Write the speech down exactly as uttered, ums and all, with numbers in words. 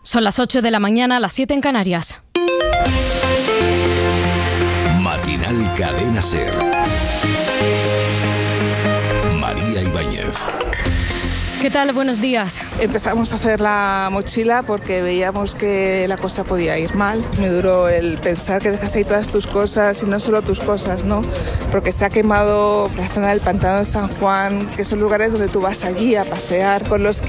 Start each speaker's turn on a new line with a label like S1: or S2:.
S1: Son las ocho de la mañana, las siete en Canarias.
S2: Matinal Cadena Ser. María Ibáñez.
S1: ¿Qué tal? Buenos días.
S3: Empezamos a hacer la mochila porque veíamos que la cosa podía ir mal. Me duró el pensar que dejas ahí todas tus cosas y no solo tus cosas, ¿no? Porque se ha quemado la zona del pantano de San Juan, que son lugares donde tú vas allí a pasear, con los que